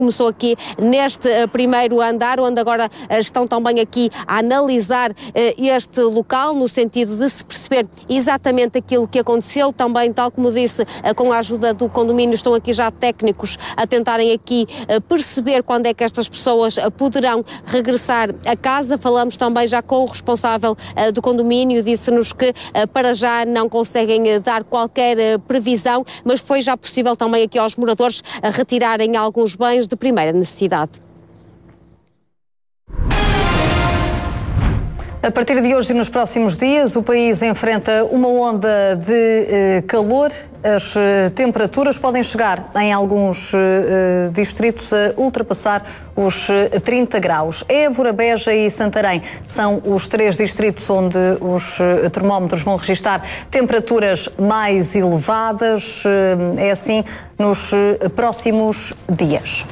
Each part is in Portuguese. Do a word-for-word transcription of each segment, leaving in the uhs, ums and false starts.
começou aqui neste uh, primeiro andar, onde agora uh, estão também aqui a analisar uh, este local, no sentido de se perceber exatamente aquilo que aconteceu. Também, tal como disse, uh, com a ajuda do condomínio, estão aqui já técnicos a tentarem aqui uh, perceber quando é que estas pessoas uh, poderão regressar a casa. Falamos também já com o responsável uh, do condomínio, disse-nos que uh, para já não conseguem uh, dar qualquer uh, previsão, mas foi já possível também aqui aos moradores uh, retirarem alguns bens de primeira necessidade. A partir de hoje e nos próximos dias, o país enfrenta uma onda de eh, calor. As eh, temperaturas podem chegar, em alguns eh, distritos, a ultrapassar os eh, trinta graus. Évora, Beja e Santarém são os três distritos onde os eh, termómetros vão registrar temperaturas mais elevadas. Eh, é assim nos eh, próximos dias.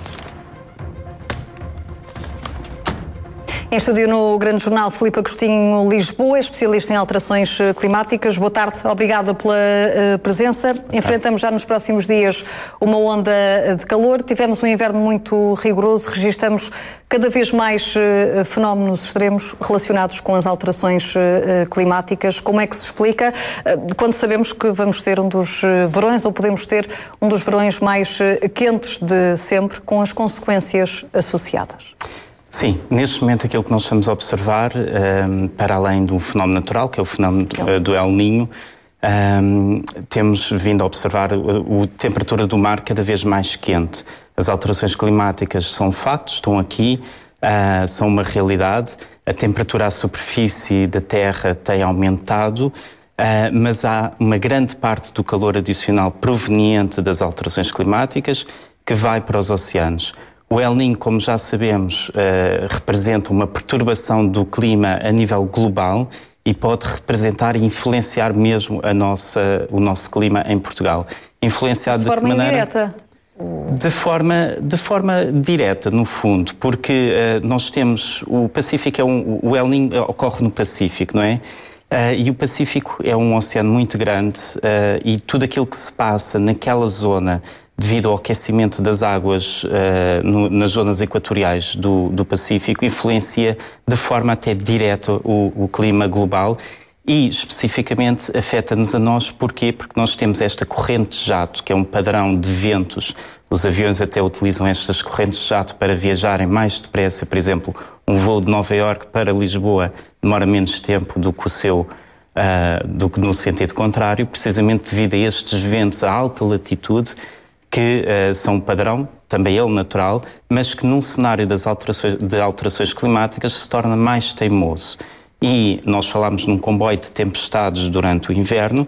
Em estúdio no Grande Jornal, Filipe Agostinho Lisboa, especialista em alterações climáticas. Boa tarde, obrigada pela uh, presença. Enfrentamos já nos próximos dias uma onda de calor. Tivemos um inverno muito rigoroso, registramos cada vez mais uh, fenómenos extremos relacionados com as alterações uh, climáticas. Como é que se explica uh, quando sabemos que vamos ter um dos uh, verões, ou podemos ter um dos verões mais uh, quentes de sempre, com as consequências associadas? Sim, neste momento aquilo que nós estamos a observar, um, para além de um fenómeno natural, que é o fenómeno do, do El Niño, um, temos vindo a observar a temperatura do mar cada vez mais quente. As alterações climáticas são factos, estão aqui, uh, são uma realidade. A temperatura à superfície da Terra tem aumentado, uh, mas há uma grande parte do calor adicional proveniente das alterações climáticas que vai para os oceanos. O El Niño, como já sabemos, uh, representa uma perturbação do clima a nível global e pode representar e influenciar mesmo a nossa, o nosso clima em Portugal. Influenciado de, de forma maneira... indireta? De forma, de forma direta, no fundo, porque uh, nós temos... O Pacífico é um... O El Niño ocorre no Pacífico, não é? Uh, e o Pacífico é um oceano muito grande uh, e tudo aquilo que se passa naquela zona, devido ao aquecimento das águas uh, no, nas zonas equatoriais do, do Pacífico, influencia de forma até direta o, o clima global e, especificamente, afeta-nos a nós. Porquê? Porque nós temos esta corrente de jato, que é um padrão de ventos. Os aviões até utilizam estas correntes de jato para viajarem mais depressa. Por exemplo, um voo de Nova Iorque para Lisboa demora menos tempo do que o seu, uh, do que no sentido contrário, precisamente devido a estes ventos a alta latitude, que uh, são um padrão, também ele natural, mas que num cenário das alterações, de alterações climáticas se torna mais teimoso. E nós falámos num comboio de tempestades durante o inverno.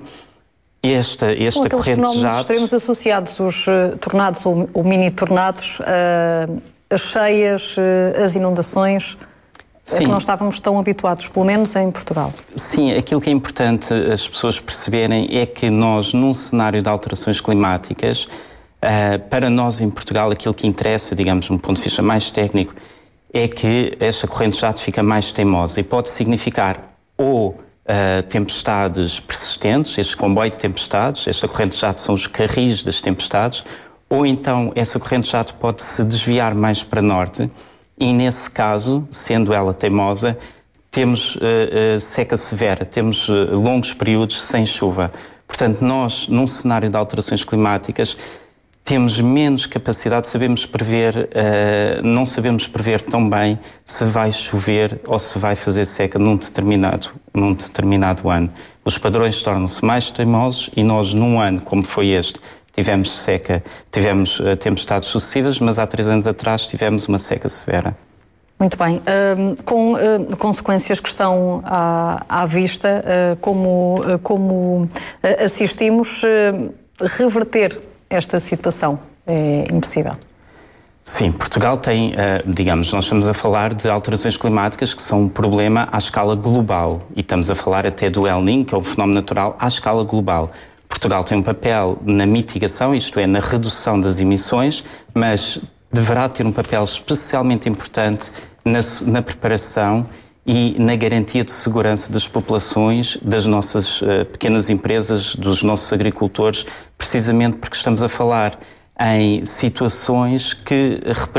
Esta, esta com corrente de jato... extremos associados, os uh, tornados ou, ou mini-tornados, uh, as cheias, uh, as inundações... Sim. É que não estávamos tão habituados, pelo menos em Portugal. Sim, aquilo que é importante as pessoas perceberem é que nós, num cenário de alterações climáticas, Uh, para nós em Portugal, aquilo que interessa, digamos, de um ponto de vista mais técnico, é que esta corrente de jato fica mais teimosa e pode significar ou uh, tempestades persistentes, este comboio de tempestades, esta corrente de jato são os carris das tempestades, ou então essa corrente de jato pode se desviar mais para norte e, nesse caso, sendo ela teimosa, temos uh, uh, seca severa, temos uh, longos períodos sem chuva. Portanto, nós, num cenário de alterações climáticas, temos menos capacidade, sabemos prever, uh, não sabemos prever tão bem se vai chover ou se vai fazer seca num determinado, num determinado ano. Os padrões tornam-se mais teimosos e nós, num ano como foi este, tivemos seca, tivemos uh, tempestades sucessivas, mas há três anos atrás tivemos uma seca severa. Muito bem. Uh, com uh, consequências que estão à, à vista, uh, como, uh, como uh, assistimos, uh, reverter esta situação é impossível? Sim, Portugal tem, digamos, nós estamos a falar de alterações climáticas que são um problema à escala global e estamos a falar até do El Niño, que é um fenómeno natural à escala global. Portugal tem um papel na mitigação, isto é, na redução das emissões, mas deverá ter um papel especialmente importante na, na preparação e na garantia de segurança das populações, das nossas uh, pequenas empresas, dos nossos agricultores, precisamente porque estamos a falar em situações que representam